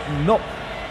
no.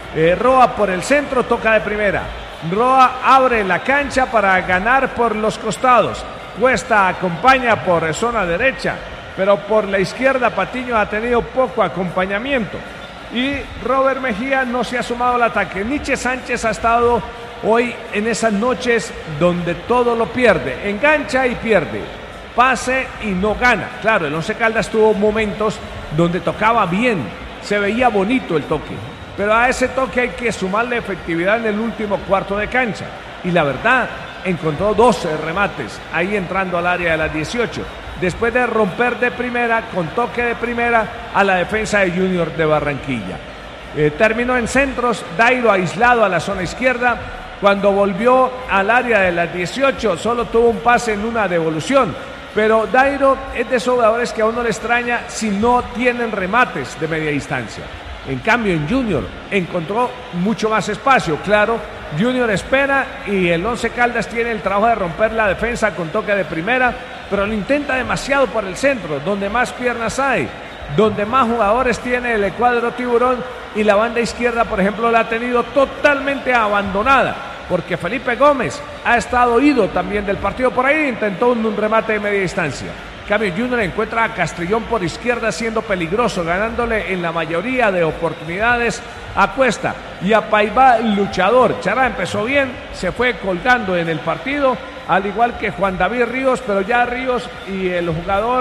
Roa por el centro, toca de primera. Roa abre la cancha para ganar por los costados. Cuesta acompaña por zona derecha, pero por la izquierda Patiño ha tenido poco acompañamiento. Y Robert Mejía no se ha sumado al ataque. Nietzsche Sánchez ha estado hoy en esas noches donde todo lo pierde. Engancha y pierde. Pase y no gana. Claro, el Once Caldas tuvo momentos donde tocaba bien. Se veía bonito el toque. Pero a ese toque hay que sumarle efectividad en el último cuarto de cancha. Y la verdad, encontró 12 remates ahí entrando al área de las 18. Después de romper de primera, con toque de primera, a la defensa de Junior de Barranquilla. Terminó en centros, Dairo aislado a la zona izquierda. Cuando volvió al área de las 18, solo tuvo un pase en una devolución. Pero Dairo es de esos jugadores que a uno le extraña si no tienen remates de media distancia. En cambio, en Junior encontró mucho más espacio. Claro, Junior espera y el Once Caldas tiene el trabajo de romper la defensa con toque de primera, pero lo intenta demasiado por el centro, donde más piernas hay, donde más jugadores tiene el cuadro tiburón, y la banda izquierda, por ejemplo, la ha tenido totalmente abandonada, porque Felipe Gómez ha estado ido también del partido. Por ahí intentó un remate de media distancia. Cambio, Junior encuentra a Castrillón por izquierda siendo peligroso, ganándole en la mayoría de oportunidades a Cuesta y a Paiva luchador. Chará empezó bien, se fue colgando en el partido, al igual que Juan David Ríos, pero ya Ríos y el jugador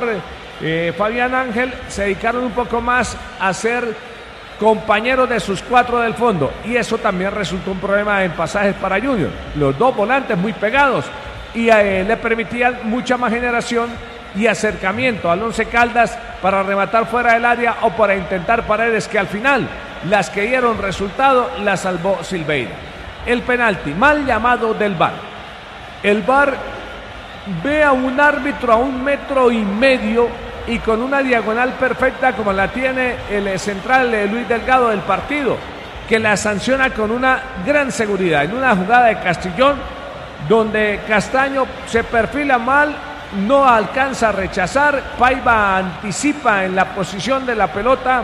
Fabián Ángel se dedicaron un poco más a ser compañeros de sus cuatro del fondo, y eso también resultó un problema en pasajes para Junior. Los dos volantes muy pegados y le permitían mucha más generación y acercamiento al Once Caldas para rematar fuera del área o para intentar paredes que al final las que dieron resultado las salvó Silveira. El penalti mal llamado del VAR. El VAR ve a un árbitro a 1,5 metros y con una diagonal perfecta como la tiene el central Luis Delgado del partido, que la sanciona con una gran seguridad en una jugada de Castrillón donde Castaño se perfila mal, no alcanza a rechazar. Paiva anticipa en la posición de la pelota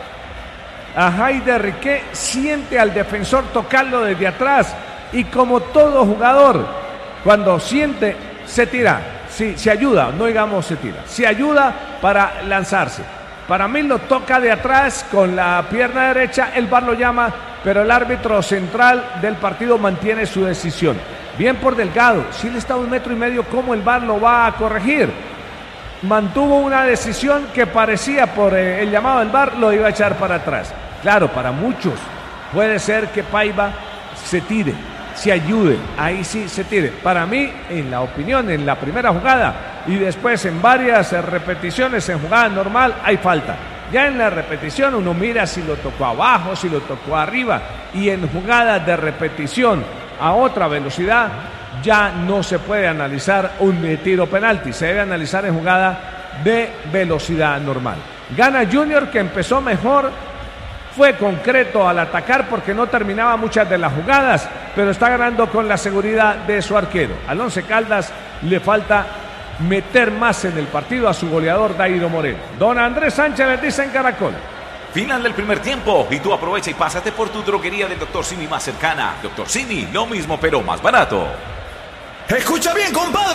a Haider Riquet, siente al defensor tocarlo desde atrás y, como todo jugador, cuando siente se tira, sí, se ayuda, no digamos se tira, se ayuda para lanzarse. Para mí lo toca de atrás con la pierna derecha, el VAR lo llama, pero el árbitro central del partido mantiene su decisión. Bien por Delgado, si él está a 1,5 metros, ¿cómo el VAR lo va a corregir? Mantuvo una decisión que parecía, por el llamado del VAR, lo iba a echar para atrás. Claro, para muchos puede ser que Paiva se tire, se ayude, ahí sí se tire. Para mí, en la opinión, en la primera jugada y después en varias repeticiones en jugada normal, hay falta. Ya en la repetición uno mira si lo tocó abajo, si lo tocó arriba, y en jugadas de repetición a otra velocidad ya no se puede analizar un tiro penalti, se debe analizar en jugada de velocidad normal. Gana Junior, que empezó mejor, fue concreto al atacar porque no terminaba muchas de las jugadas, pero está ganando con la seguridad de su arquero. Al Once Caldas le falta meter más en el partido a su goleador Dairo Moreno. Don Andrés Sánchez les dice en Caracol: final del primer tiempo y tú aprovecha y pásate por tu droguería del Dr. Simi más cercana. Dr. Simi, lo mismo pero más barato. Escucha bien, compadre.